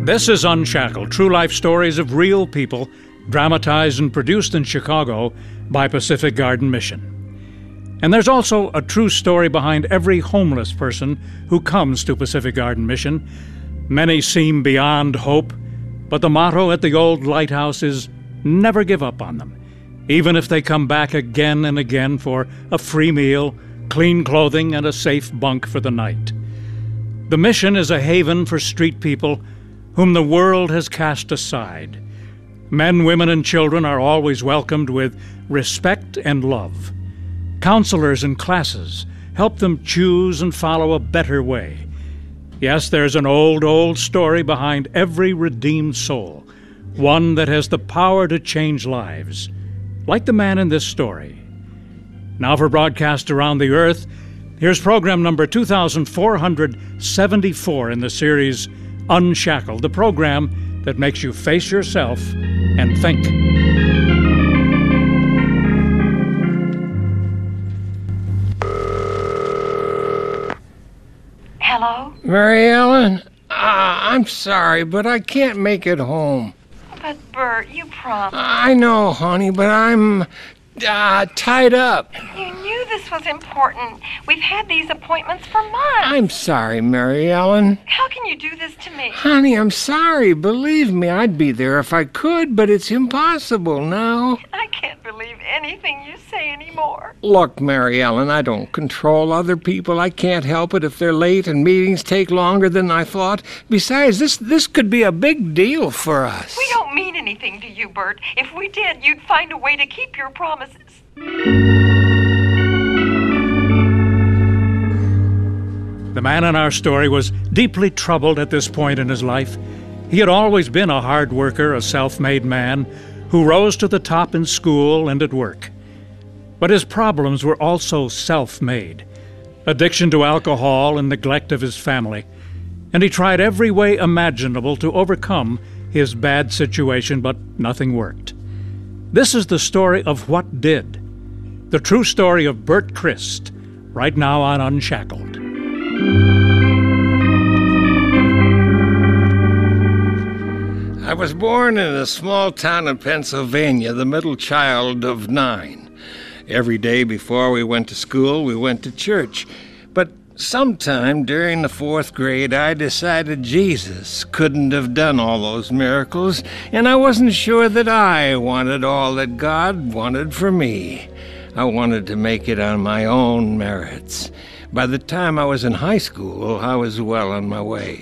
This is Unshackled, true life stories of real people, dramatized and produced in Chicago by Pacific Garden Mission. And there's also a true story behind every homeless person who comes to Pacific Garden Mission. Many seem beyond hope, but the motto at the old lighthouse is never give up on them, even if they come back again and again for a free meal, clean clothing, and a safe bunk for the night. The mission is a haven for street people whom the world has cast aside. Men, women, and children are always welcomed with respect and love. Counselors and classes help them choose and follow a better way. Yes, there's an old story behind every redeemed soul, one that has the power to change lives, like the man in this story. Now for broadcast around the earth, here's program number 2474 in the series Unshackled, the program that makes you face yourself and think. Hello? Mary Ellen, I'm sorry, but I can't make it home. But Bert, you promised. I know, honey, but I'm tied up. You knew this was important. We've had these appointments for months. I'm sorry, Mary Ellen. How can you do this to me? Honey, I'm sorry. Believe me, I'd be there if I could, but it's impossible now. I can't believe anything you say anymore. Look, Mary Ellen, I don't control other people. I can't help it if they're late and meetings take longer than I thought. Besides, this could be a big deal for us. We don't mean anything to you, Bert. If we did, you'd find a way to keep your promises. The man in our story was deeply troubled at this point in his life. He had always been a hard worker, a self-made man who rose to the top in school and at work. But his problems were also self-made. Addiction to alcohol and neglect of his family. And he tried every way imaginable to overcome his bad situation, but nothing worked. This is the story of what did. The true story of Bert Crist, right now on Unshackled. I was born in a small town in Pennsylvania, the middle child of 9. Every day before we went to school, we went to church. But sometime during the 4th grade, I decided Jesus couldn't have done all those miracles, and I wasn't sure that I wanted all that God wanted for me. I wanted to make it on my own merits. By the time I was in high school, I was well on my way.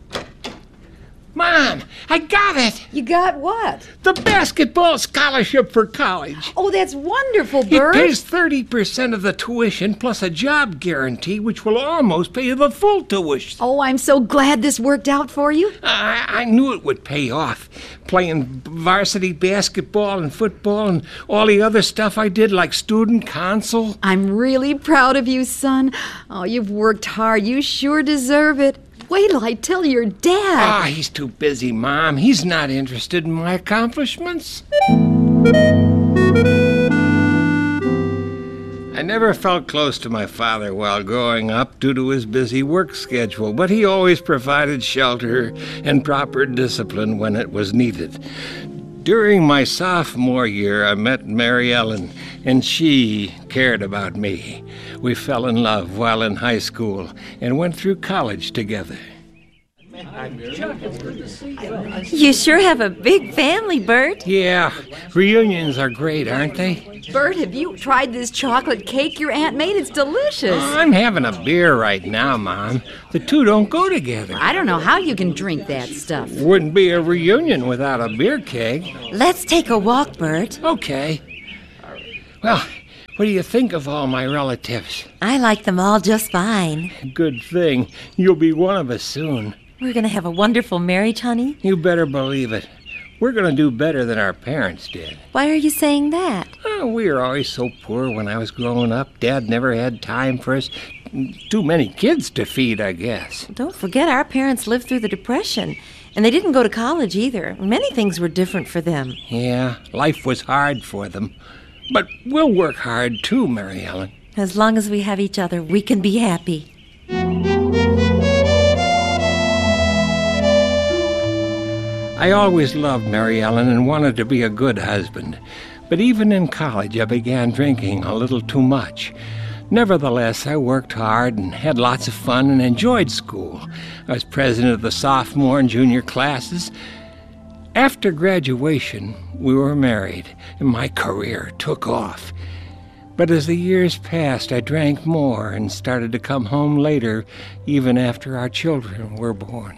Mom, I got it! You got what? The basketball scholarship for college. Oh, that's wonderful, Bert. It pays 30% of the tuition plus a job guarantee, which will almost pay the full tuition. Oh, I'm so glad this worked out for you. I knew it would pay off. Playing varsity basketball and football and all the other stuff I did, like student council. I'm really proud of you, son. Oh, you've worked hard. You sure deserve it. Wait till I tell your dad. He's too busy, Mom. He's not interested in my accomplishments. I never felt close to my father while growing up due to his busy work schedule, but he always provided shelter and proper discipline when it was needed. During my sophomore year, I met Mary Ellen, and she cared about me. We fell in love while in high school and went through college together. You sure have a big family, Bert. Yeah, reunions are great, aren't they? Bert, have you tried this chocolate cake your aunt made? It's delicious. I'm having a beer right now, Mom. The two don't go together. I don't know how you can drink that stuff. Wouldn't be a reunion without a beer keg. Let's take a walk, Bert. Okay. Well, what do you think of all my relatives? I like them all just fine. Good thing. You'll be one of us soon. We're going to have a wonderful marriage, honey. You better believe it. We're going to do better than our parents did. Why are you saying that? We were always so poor when I was growing up. Dad never had time for us. Too many kids to feed, I guess. Don't forget our parents lived through the Depression, and they didn't go to college either. Many things were different for them. Yeah, life was hard for them. But we'll work hard too, Mary Ellen. As long as we have each other, we can be happy. I always loved Mary Ellen and wanted to be a good husband. But even in college, I began drinking a little too much. Nevertheless, I worked hard and had lots of fun and enjoyed school. I was president of the sophomore and junior classes. After graduation, we were married, and my career took off. But as the years passed, I drank more and started to come home later, even after our children were born.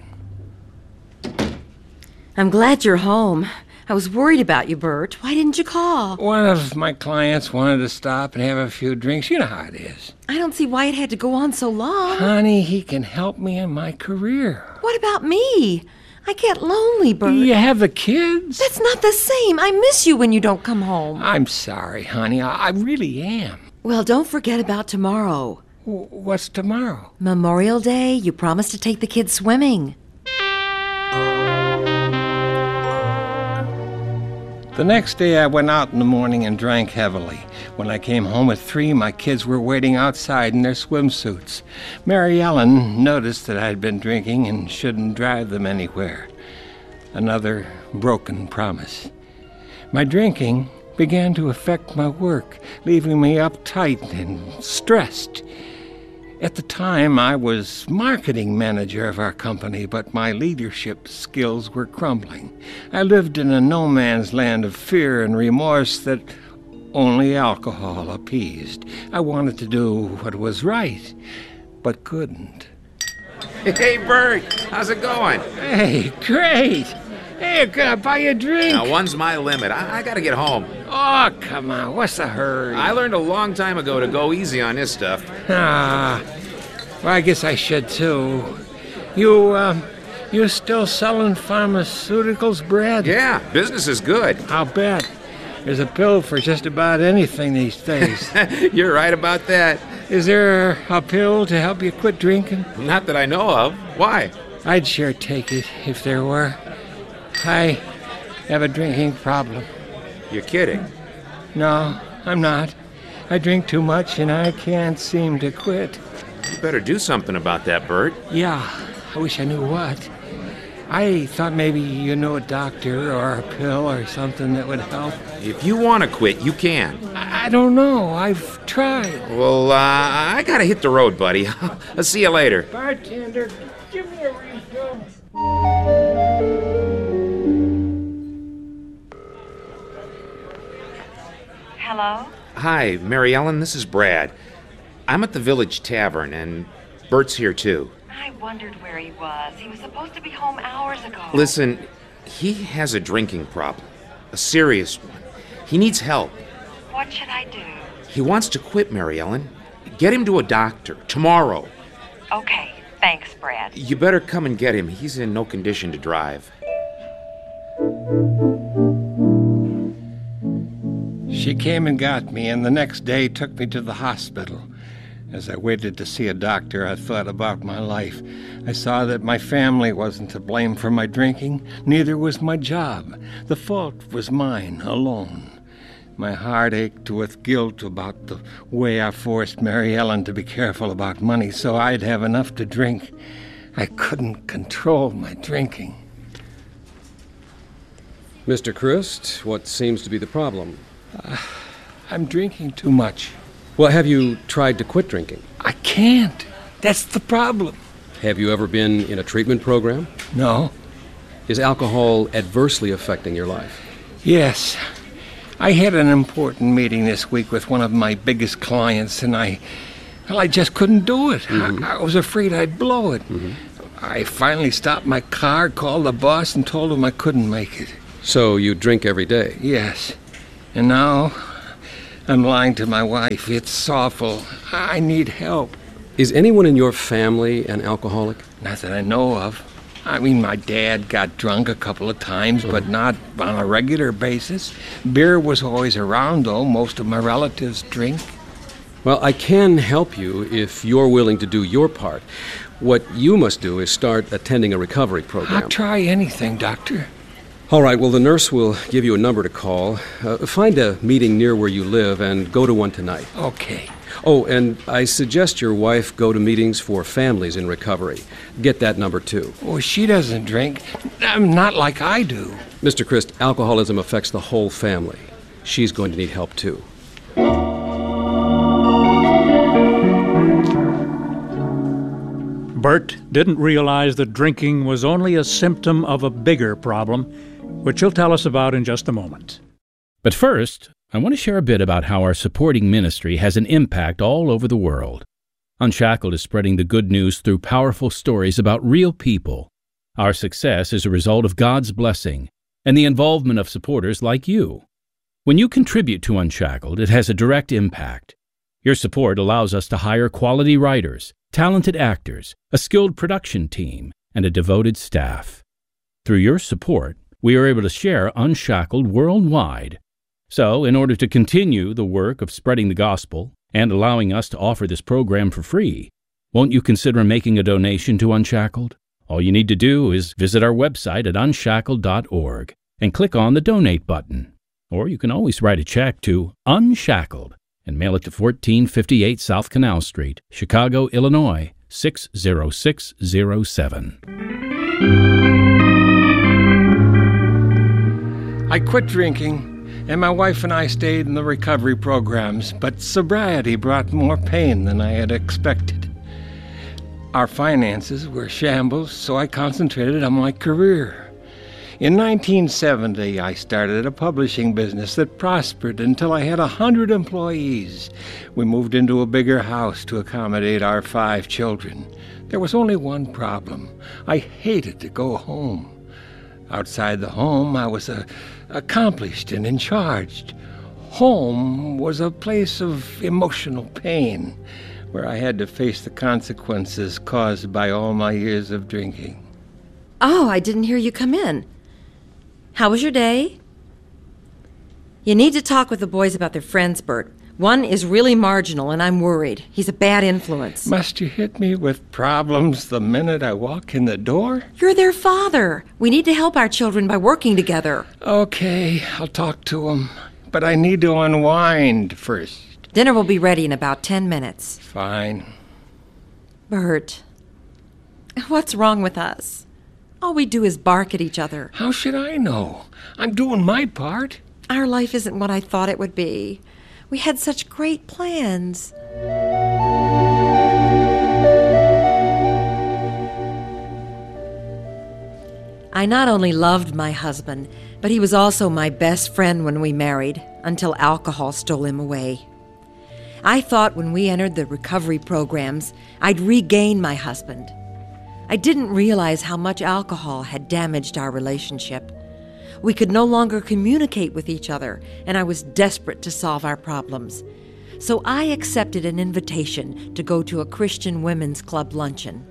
I'm glad you're home. I was worried about you, Bert. Why didn't you call? One of my clients wanted to stop and have a few drinks. You know how it is. I don't see why it had to go on so long. Honey, he can help me in my career. What about me? I get lonely, Bert. You have the kids? That's not the same. I miss you when you don't come home. I'm sorry, honey. I really am. Well, don't forget about tomorrow. What's tomorrow? Memorial Day. You promised to take the kids swimming. The next day, I went out in the morning and drank heavily. When I came home at 3, my kids were waiting outside in their swimsuits. Mary Ellen noticed that I'd been drinking and shouldn't drive them anywhere. Another broken promise. My drinking began to affect my work, leaving me uptight and stressed. At the time, I was marketing manager of our company, but my leadership skills were crumbling. I lived in a no-man's land of fear and remorse that only alcohol appeased. I wanted to do what was right, but couldn't. Hey, Bert, how's it going? Hey, great! Hey, can I buy you a drink? Now, one's my limit. I gotta get home. Oh, come on, what's the hurry? I learned a long time ago to go easy on this stuff. Well, I guess I should, too. You still selling pharmaceuticals, Brad? Yeah, business is good. I'll bet. There's a pill for just about anything these days. You're right about that. Is there a pill to help you quit drinking? Not that I know of. Why? I'd sure take it if there were. I have a drinking problem. You're kidding. No, I'm not. I drink too much and I can't seem to quit. You better do something about that, Bert. Yeah, I wish I knew what. I thought maybe you knew a doctor or a pill or something that would help. If you want to quit, you can. I don't know. I've tried. Well, I gotta hit the road, buddy. I'll see you later. Bartender, give me a refill. Hello? Hi, Mary Ellen, this is Brad. I'm at the Village Tavern, and Bert's here, too. I wondered where he was. He was supposed to be home hours ago. Listen, he has a drinking problem. A serious one. He needs help. What should I do? He wants to quit, Mary Ellen. Get him to a doctor, tomorrow. Okay, thanks, Brad. You better come and get him. He's in no condition to drive. She came and got me, and the next day took me to the hospital. As I waited to see a doctor, I thought about my life. I saw that my family wasn't to blame for my drinking, neither was my job. The fault was mine alone. My heart ached with guilt about the way I forced Mary Ellen to be careful about money so I'd have enough to drink. I couldn't control my drinking. Mr. Christ, what seems to be the problem? I'm drinking too much. Well, have you tried to quit drinking? I can't. That's the problem. Have you ever been in a treatment program? No. Is alcohol adversely affecting your life? Yes. I had an important meeting this week with one of my biggest clients, and I just couldn't do it. Mm-hmm. I was afraid I'd blow it. Mm-hmm. I finally stopped my car, called the boss, and told him I couldn't make it. So you drink every day? Yes. And now I'm lying to my wife. It's awful. I need help. Is anyone in your family an alcoholic? Not that I know of. I mean, my dad got drunk a couple of times, but not on a regular basis. Beer was always around, though. Most of my relatives drink. Well, I can help you if you're willing to do your part. What you must do is start attending a recovery program. I'll try anything, Doctor. All right, well, the nurse will give you a number to call. Find a meeting near where you live and go to one tonight. Okay. Oh, and I suggest your wife go to meetings for families in recovery. Get that number, too. Oh, she doesn't drink. Not like I do. Mr. Christ, alcoholism affects the whole family. She's going to need help, too. Bert didn't realize that drinking was only a symptom of a bigger problem, which he'll tell us about in just a moment. But first, I want to share a bit about how our supporting ministry has an impact all over the world. Unshackled is spreading the good news through powerful stories about real people. Our success is a result of God's blessing and the involvement of supporters like you. When you contribute to Unshackled, it has a direct impact. Your support allows us to hire quality writers, talented actors, a skilled production team, and a devoted staff. Through your support, we are able to share Unshackled worldwide. So, in order to continue the work of spreading the gospel and allowing us to offer this program for free, won't you consider making a donation to Unshackled? All you need to do is visit our website at unshackled.org and click on the Donate button. Or you can always write a check to Unshackled and mail it to 1458 South Canal Street, Chicago, Illinois, 60607. I quit drinking, and my wife and I stayed in the recovery programs, but sobriety brought more pain than I had expected. Our finances were shambles, so I concentrated on my career. In 1970, I started a publishing business that prospered until I had 100 employees. We moved into a bigger house to accommodate our 5 children. There was only one problem. I hated to go home. Outside the home, I was accomplished and in charge. Home was a place of emotional pain, where I had to face the consequences caused by all my years of drinking. Oh, I didn't hear you come in. How was your day? You need to talk with the boys about their friends, Bert. One is really marginal, and I'm worried. He's a bad influence. Must you hit me with problems the minute I walk in the door? You're their father. We need to help our children by working together. Okay, I'll talk to them. But I need to unwind first. Dinner will be ready in about 10 minutes. Fine. Bert, what's wrong with us? All we do is bark at each other. How should I know? I'm doing my part. Our life isn't what I thought it would be. We had such great plans. I not only loved my husband, but he was also my best friend when we married, until alcohol stole him away. I thought when we entered the recovery programs, I'd regain my husband. I didn't realize how much alcohol had damaged our relationship. We could no longer communicate with each other, and I was desperate to solve our problems. So I accepted an invitation to go to a Christian women's club luncheon.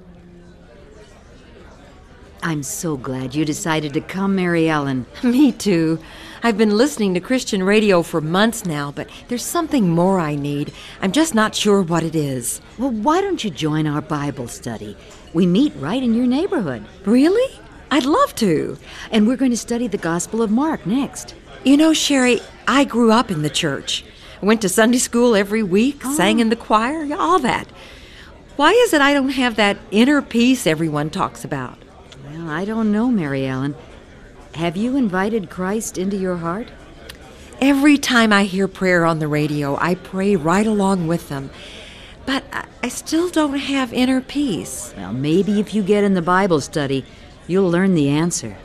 I'm so glad you decided to come, Mary Ellen. Me too. I've been listening to Christian radio for months now, but there's something more I need. I'm just not sure what it is. Well, why don't you join our Bible study? We meet right in your neighborhood. Really? I'd love to. And we're going to study the Gospel of Mark next. You know, Sherry, I grew up in the church. I went to Sunday school every week, sang in the choir, all that. Why is it I don't have that inner peace everyone talks about? Well, I don't know, Mary Ellen. Have you invited Christ into your heart? Every time I hear prayer on the radio, I pray right along with them. But I still don't have inner peace. Well, maybe if you get in the Bible study, you'll learn the answer.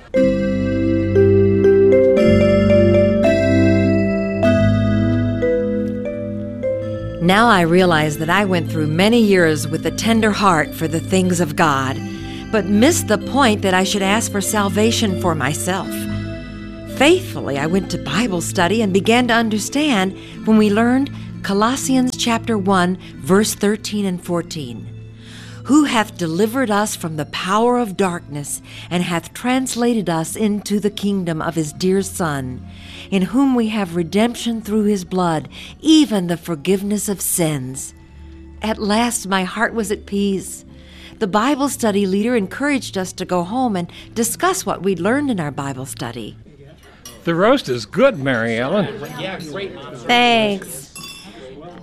Now I realize that I went through many years with a tender heart for the things of God, but missed the point that I should ask for salvation for myself. Faithfully, I went to Bible study and began to understand when we learned Colossians chapter 1, verse 13 and 14. Who hath delivered us from the power of darkness, and hath translated us into the kingdom of his dear Son, in whom we have redemption through his blood, even the forgiveness of sins. At last my heart was at peace. The Bible study leader encouraged us to go home and discuss what we'd learned in our Bible study. The roast is good, Mary Ellen. Thanks.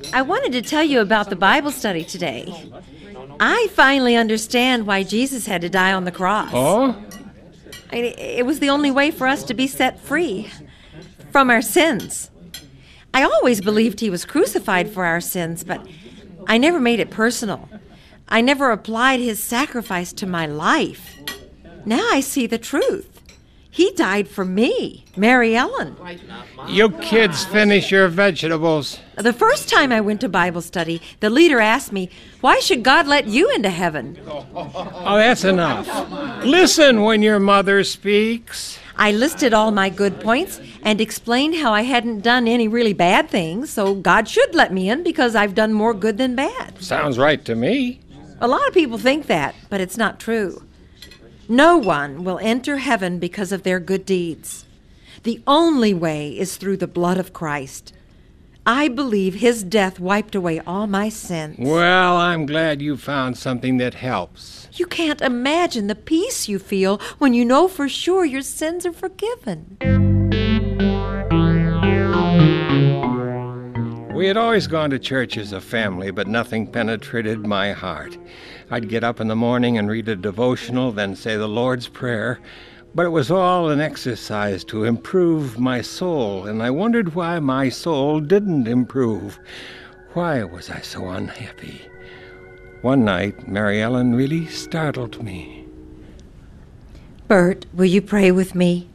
I wanted to tell you about the Bible study today. I finally understand why Jesus had to die on the cross. Oh? It was the only way for us to be set free from our sins. I always believed he was crucified for our sins, but I never made it personal. I never applied his sacrifice to my life. Now I see the truth. He died for me, Mary Ellen. You kids finish your vegetables. The first time I went to Bible study, the leader asked me, "Why should God let you into heaven?" Oh, that's enough. Listen when your mother speaks. I listed all my good points and explained how I hadn't done any really bad things, so God should let me in because I've done more good than bad. Sounds right to me. A lot of people think that, but it's not true. No one will enter heaven because of their good deeds. The only way is through the blood of Christ. I believe his death wiped away all my sins. Well, I'm glad you found something that helps. You can't imagine the peace you feel when you know for sure your sins are forgiven. We had always gone to church as a family, but nothing penetrated my heart. I'd get up in the morning and read a devotional, then say the Lord's Prayer, but it was all an exercise to improve my soul, and I wondered why my soul didn't improve. Why was I so unhappy? One night, Mary Ellen really startled me. Bert, will you pray with me?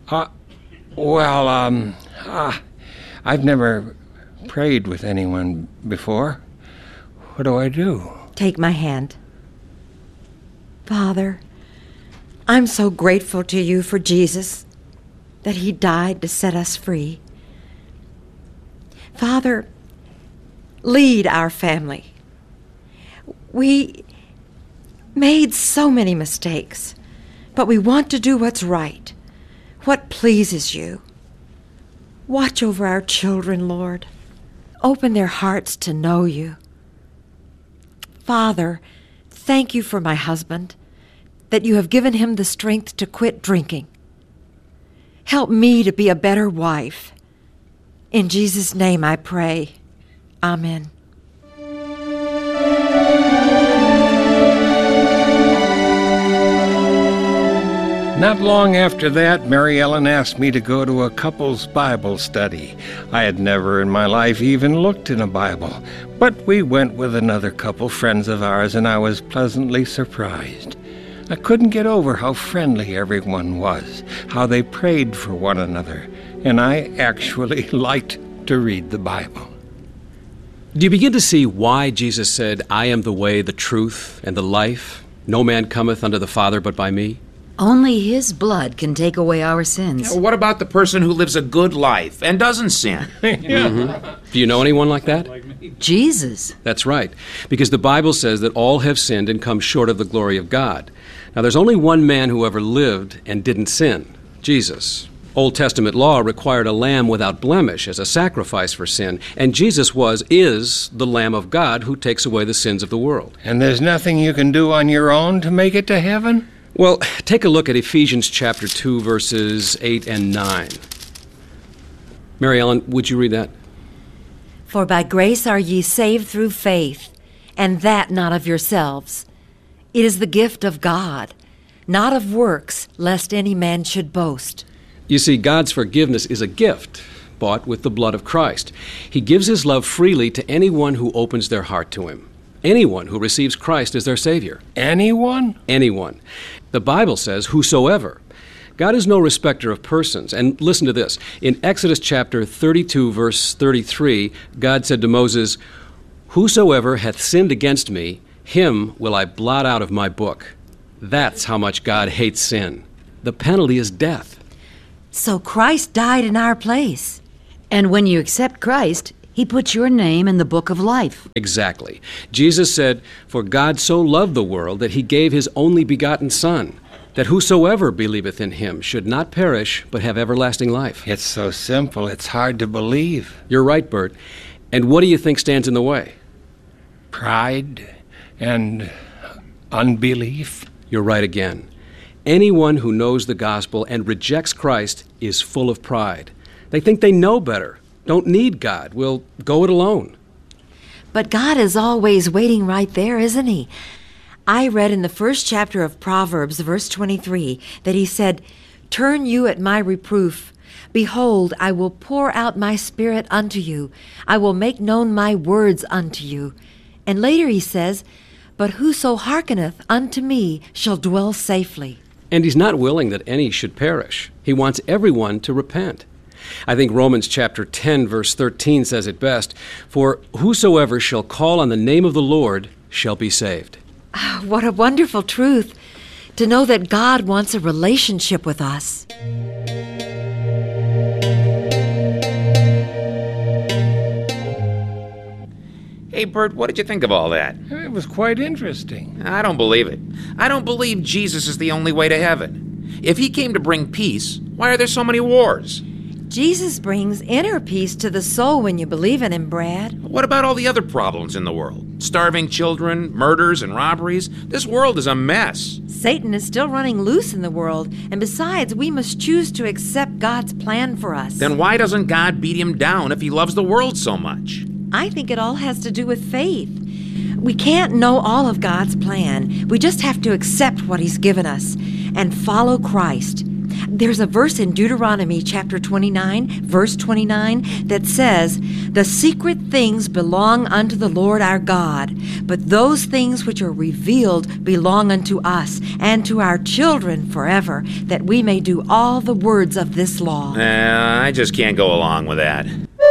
I've never prayed with anyone before. What do I do? Take my hand. Father, I'm so grateful to you for Jesus, that he died to set us free. Father, lead our family. We made so many mistakes, but we want to do what's right, what pleases you. Watch over our children, Lord. Open their hearts to know you. Father, thank you for my husband, that you have given him the strength to quit drinking. Help me to be a better wife. In Jesus' name I pray. Amen. Not long after that, Mary Ellen asked me to go to a couple's Bible study. I had never in my life even looked in a Bible, but we went with another couple, friends of ours, and I was pleasantly surprised. I couldn't get over how friendly everyone was, how they prayed for one another, and I actually liked to read the Bible. Do you begin to see why Jesus said, "I am the way, the truth, and the life? No man cometh unto the Father but by me"? Only his blood can take away our sins. What about the person who lives a good life and doesn't sin? Do you know anyone like that? Jesus. That's right, because the Bible says that all have sinned and come short of the glory of God. Now, there's only one man who ever lived and didn't sin, Jesus. Old Testament law required a lamb without blemish as a sacrifice for sin, and Jesus is the Lamb of God who takes away the sins of the world. And there's nothing you can do on your own to make it to heaven? Well, take a look at Ephesians chapter 2, verses 8 and 9. Mary Ellen, would you read that? For by grace are ye saved through faith, and that not of yourselves. It is the gift of God, not of works, lest any man should boast. You see, God's forgiveness is a gift bought with the blood of Christ. He gives his love freely to anyone who opens their heart to him. Anyone who receives Christ as their Savior. Anyone? Anyone. The Bible says, whosoever. God is no respecter of persons. And listen to this. In Exodus chapter 32, verse 33, God said to Moses, "Whosoever hath sinned against me, him will I blot out of my book." That's how much God hates sin. The penalty is death. So Christ died in our place. And when you accept Christ, he puts your name in the book of life. Exactly. Jesus said, "For God so loved the world that he gave his only begotten Son, that whosoever believeth in him should not perish, but have everlasting life." It's so simple, it's hard to believe. You're right, Bert. And what do you think stands in the way? Pride and unbelief. You're right again. Anyone who knows the gospel and rejects Christ is full of pride. They think they know better, don't need God, will go it alone. But God is always waiting right there, isn't He? I read in the first chapter of Proverbs, verse 23, that He said, "Turn you at my reproof. Behold, I will pour out my Spirit unto you. I will make known my words unto you." And later He says, "But whoso hearkeneth unto me shall dwell safely." And He's not willing that any should perish. He wants everyone to repent. I think Romans chapter 10, verse 13 says it best, "For whosoever shall call on the name of the Lord shall be saved." What a wonderful truth to know that God wants a relationship with us. Hey, Bert, what did you think of all that? It was quite interesting. I don't believe it. I don't believe Jesus is the only way to heaven. If He came to bring peace, why are there so many wars? Jesus brings inner peace to the soul when you believe in Him, Brad. What about all the other problems in the world? Starving children, murders, and robberies? This world is a mess. Satan is still running loose in the world, and besides, we must choose to accept God's plan for us. Then why doesn't God beat him down if He loves the world so much? I think it all has to do with faith. We can't know all of God's plan. We just have to accept what He's given us and follow Christ. There's a verse in Deuteronomy chapter 29, verse 29, that says, "The secret things belong unto the Lord our God, but those things which are revealed belong unto us and to our children forever, that we may do all the words of this law." I just can't go along with that.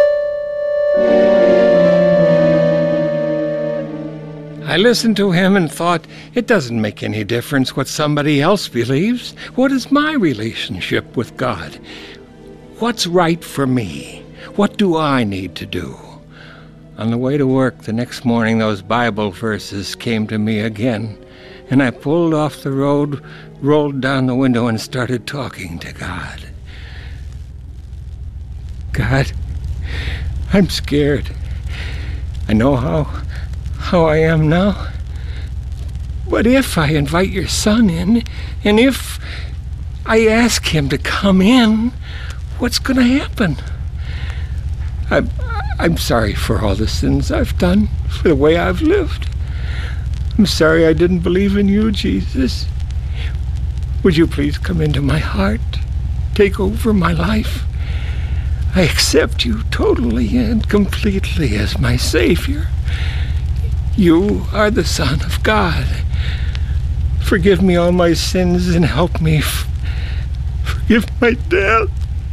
I listened to him and thought, it doesn't make any difference what somebody else believes. What is my relationship with God? What's right for me? What do I need to do? On the way to work the next morning, those Bible verses came to me again, and I pulled off the road, rolled down the window, and started talking to God. God, I'm scared. I know how I am now. But if I invite your son in, and if I ask him to come in, what's going to happen? I'm sorry for all the sins I've done, for the way I've lived. I'm sorry I didn't believe in you, Jesus. Would you please come into my heart, take over my life? I accept you totally and completely as my Savior. You are the Son of God. Forgive me all my sins and help me forgive my dad.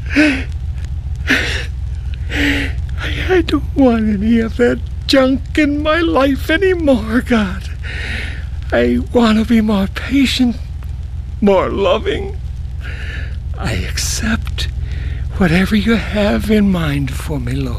I don't want any of that junk in my life anymore, God. I want to be more patient, more loving. I accept whatever you have in mind for me, Lord.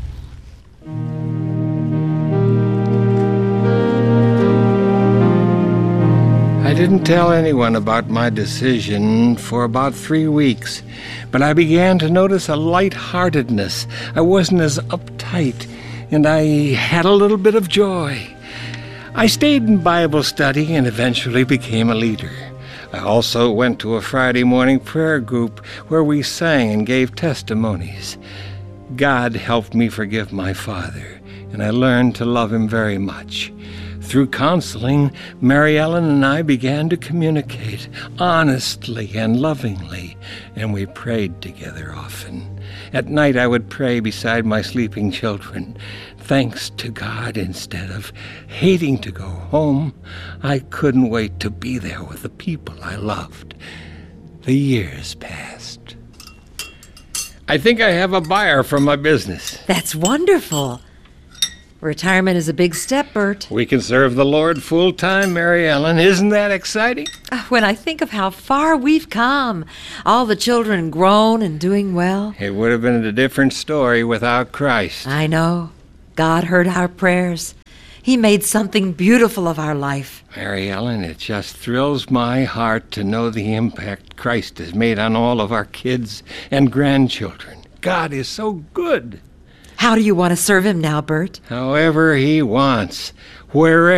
I didn't tell anyone about my decision for about 3 weeks, but I began to notice a lightheartedness. I wasn't as uptight, and I had a little bit of joy. I stayed in Bible study and eventually became a leader. I also went to a Friday morning prayer group where we sang and gave testimonies. God helped me forgive my father, and I learned to love him very much. Through counseling, Mary Ellen and I began to communicate honestly and lovingly, and we prayed together often. At night I would pray beside my sleeping children. Thanks to God, instead of hating to go home, I couldn't wait to be there with the people I loved. The years passed. I think I have a buyer for my business. That's wonderful. Retirement is a big step, Bert. We can serve the Lord full-time, Mary Ellen. Isn't that exciting? When I think of how far we've come, all the children grown and doing well. It would have been a different story without Christ. I know. God heard our prayers. He made something beautiful of our life. Mary Ellen, it just thrills my heart to know the impact Christ has made on all of our kids and grandchildren. God is so good. How do you want to serve him now, Bert? However he wants, wherever